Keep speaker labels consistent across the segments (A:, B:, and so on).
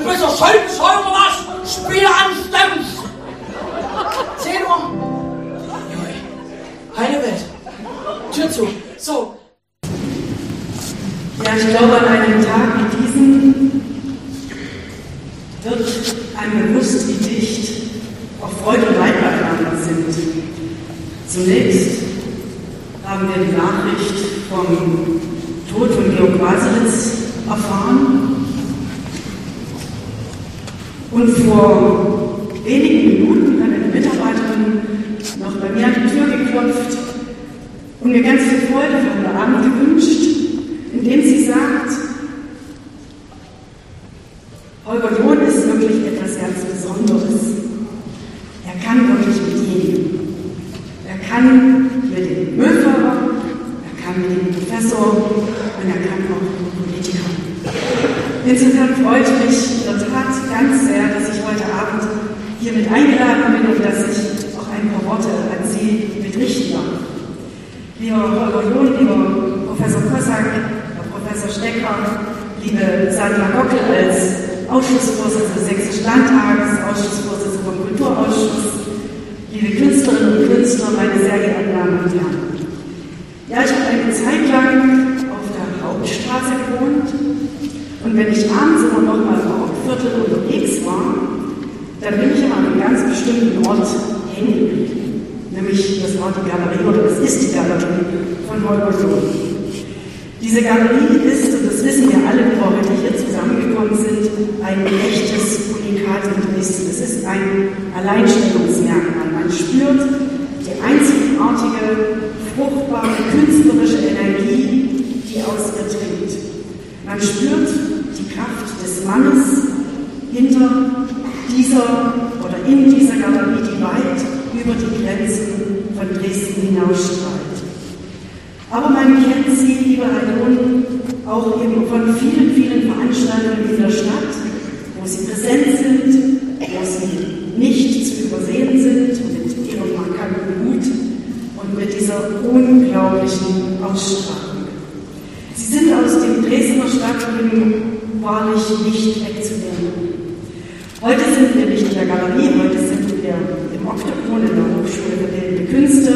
A: bist doch Schuldenscheu oder was? Spiele anständig! 10 Uhr. Heile Welt. Tür zu. So.
B: Ja, ich glaube, an einem Tag wie diesen wird einem bewusst, wie dicht auch Freude und Leid beieinander sind. Zunächst haben wir die Nachricht vom Tod von Georg Waseritz erfahren. Und vor wenigen Minuten hat eine Mitarbeiterin noch bei mir an die Tür geklopft und mir ganz viel Freude für den Abend gewünscht, indem sie sagt, Holger John ist wirklich etwas ganz Besonderes. Er kann wirklich mit jedem. Er kann mit dem Müllfahrer, er kann mit dem Professor und er kann auch mit dem Politiker. Insofern freut mich in der Tat ganz sehr, dass ich heute Abend hier mit eingeladen bin und dass ich auch ein paar Worte an Sie richten darf. Lieber Holger John, lieber Professor Kossak, Herr Professor Stecker, liebe Sandra Gockel als Ausschussvorsitzende des Sächsischen Landtages, Ausschussvorsitzende vom Kulturausschuss, liebe Künstlerinnen und Künstler, meine sehr geehrten Damen und Herren. Ja, ich habe eine Zeit lang auf der Hauptstraße gewohnt und wenn ich abends immer noch mal im Hauptviertel unterwegs war, dann bin ich immer an einem ganz bestimmten Ort hängen geblieben. Nämlich, das war die Galerie, oder das ist die Galerie von Holger John. Diese Galerie ist, und das wissen wir alle, die wir heute hier zusammengekommen sind, ein echtes Unikat in Dresden. Es ist ein Alleinstellungsmerkmal. Man spürt die einzigartige, fruchtbare, künstlerische Energie, die aus ihr tritt. Man spürt die Kraft des Mannes hinter dieser oder in dieser Galerie, die weit über die Grenzen von Dresden hinausstrahlt. Aber man kennt sie, lieber Herr John, auch eben von vielen, vielen Veranstaltungen in der Stadt, wo sie präsent sind, wo sie nicht zu übersehen sind, mit ihrem markanten Mut und mit dieser unglaublichen Ausstrahlung. Sie sind aus dem Dresdner Stadtleben wahrlich nicht wegzudenken. Heute sind wir nicht in der Galerie, heute sind wir im Oktogon in der Hochschule für Bildende Künste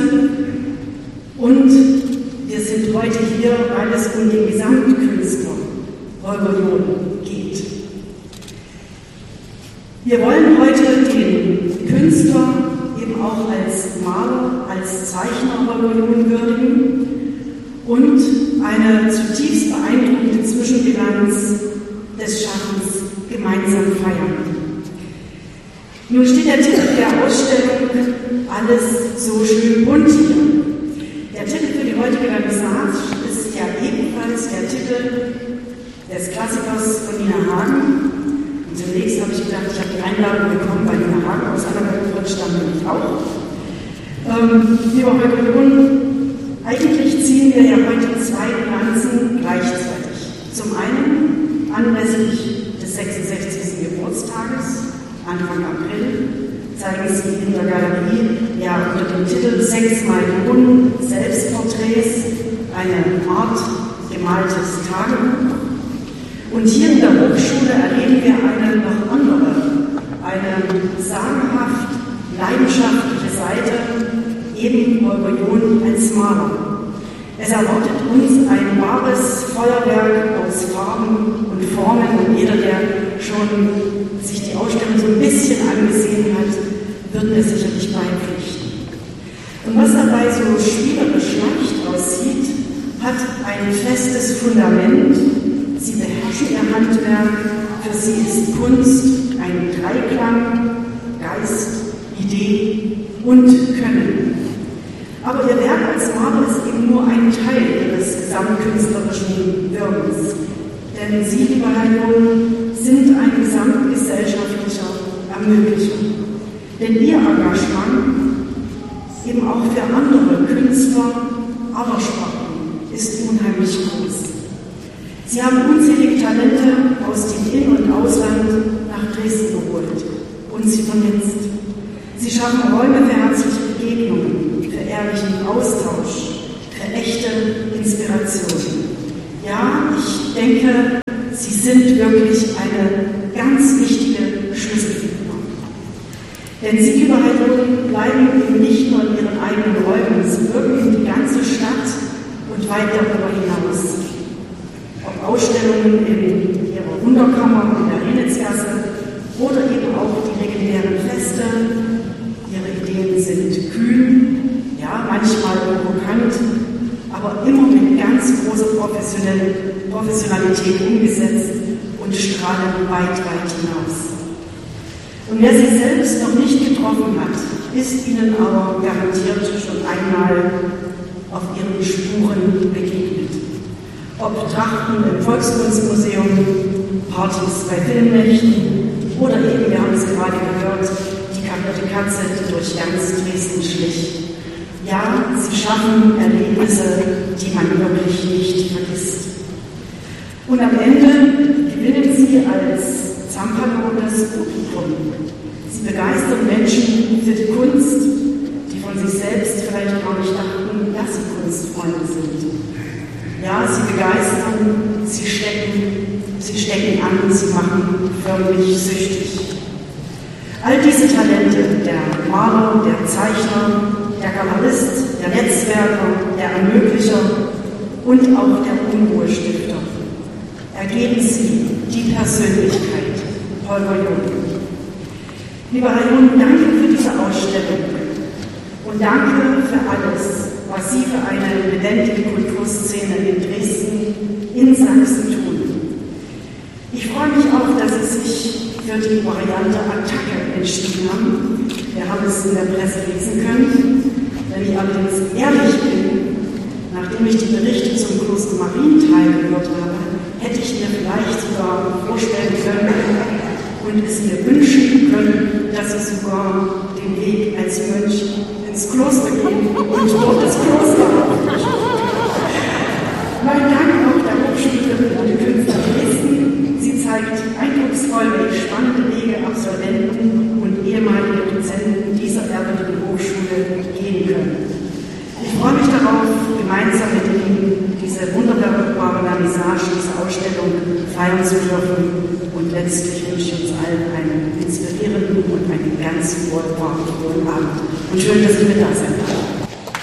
B: und wir sind heute hier, weil es um den Gesamtkünstler Holger John geht. Wir wollen heute den Künstler eben auch als Maler, als Zeichner Holger John würdigen und eine zutiefst beeindruckende Zwischenbilanz des Schaffens gemeinsam feiern. Nun steht der Titel der Ausstellung Alles so schön bunt hier. Der Titel für die heutige Vernissage ist ja ebenfalls der Titel des Klassikers von Nina Hagen. Und zunächst habe ich gedacht, ich habe die Einladung bekommen, weil Nina Hagen aus Annaberg stammt nämlich auch. Lieber Holger John, eigentlich ziehen wir ja heute 2 Bilanzen gleichzeitig. Zum einen anlässlich des 66. Geburtstages, Anfang April, zeigen Sie in der Galerie ja unter dem Titel 6 mal John Selbstporträts eine Art gemaltes Tagebuch. Und hier in der Hochschule erleben wir eine noch andere, eine sagenhaft leidenschaftliche Seite, eben Holger John als Maler. Es erwartet uns ein wahres Feuerwerk aus Farben und Formen und jeder, der schon sich die Ausstellung so ein bisschen angesehen hat, wird mir sicherlich beipflichten. Und was dabei so spielerisch leicht aussieht, hat ein festes Fundament. Sie beherrschen ihr Handwerk, für sie ist Kunst ein Dreiklang, Geist, Idee und Können. Aber ihr Werk als Maler ist eben nur ein Teil ihres gesamtkünstlerischen Wirkens. Denn Sie, lieber Herr John, sind ein gesamtgesellschaftlicher Ermöglicher. Denn Ihr Engagement, eben auch für andere Künstler aller Sparten, ist unheimlich groß. Sie haben unzählige Talente aus dem In- und Ausland nach Dresden geholt und sie vernetzt. Sie schaffen Räume für herzliche Begegnungen, für ehrlichen Austausch, für echte Inspiration. Ja, ich denke, Sie sind wirklich eine ganz wichtige Schlüsselfigur. Denn Siegelbehaltungen bleiben eben nicht nur in ihren eigenen Räumen, sie wirken in die ganze Stadt und weit darüber hinaus. Ob Ausstellungen in ihrer Wunderkammer in der Renitzgasse oder eben auch die legendären Feste. Ihre Ideen sind kühl, ja, manchmal provokant, aber immer mit ganz großer Professionalität umgesetzt und strahlen weit, weit hinaus. Und wer sie selbst noch nicht getroffen hat, ist ihnen aber garantiert schon einmal auf ihren Spuren begegnet. Ob Trachten im Volkskunstmuseum, Partys bei Filmnächten oder eben, wir haben es gerade gehört, die kaputte Katze, die durch ganz Dresden schlich. Ja, sie schaffen Erlebnisse, die man wirklich nicht vergisst. Und am Ende gewinnen sie als Zampano das Publikum. Sie begeistern Menschen für die Kunst, die von sich selbst vielleicht gar nicht dachten, dass sie Kunstfreunde sind. Ja, sie begeistern, sie stecken an, sie machen förmlich süchtig. All diese Talente, der Maler, der Zeichner, der Kamerist, der Netzwerker, der Ermöglicher und auch der Unruhestifter, ergeben sie die Persönlichkeit Holger Jung. Lieber Herr Jung, danke für diese Ausstellung und danke für alles, was Sie für eine lebendige Kulturszene in Dresden, in Sachsen tun. Ich freue mich auch, dass Sie sich für die Variante Attacke entschieden haben. Wir haben es in der Presse lesen können. Wenn ich allerdings ehrlich bin, nachdem ich die Berichte zum Kloster Marienthal gehört habe, hätte ich mir vielleicht sogar vorstellen können und es mir wünschen können, dass Sie sogar den Weg als Mönch ins Kloster gehen und dort das Kloster aufrichten. Mein Dank auch der Hochschule für Bildende Künste Dresden. Sie zeigt eindrucksvoll, wie spannende Wege Absolventen und ehemalige Dozenten dieser ehrwürdigen Hochschule gehen können. Ich freue mich darauf, gemeinsam mit Ihnen diese wunderbare Vernissage, diese Ausstellung feiern zu dürfen. Und letztlich wünsche ich uns allen einen inspirierenden und einen ganz wohlfahrenden Abend. Und schön, dass Sie mit da sind.